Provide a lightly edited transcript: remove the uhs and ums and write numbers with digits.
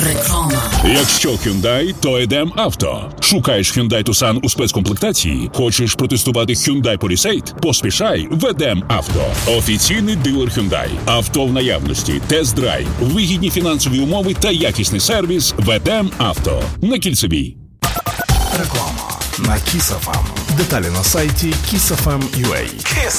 Реклама. Якщо Hyundai, то Edem Авто. Шукаєш Hyundai Tucson у спецкомплектації? Хочеш протестувати Hyundai Palisade? Поспішай в Edem Авто. Офіційний дилер Hyundai. Авто в наявності, тест-драйв, вигідні фінансові умови та якісний сервіс в Edem Авто. На Кільцевій. Реклама на Kiss FM. Деталі на сайті kissfm.ua.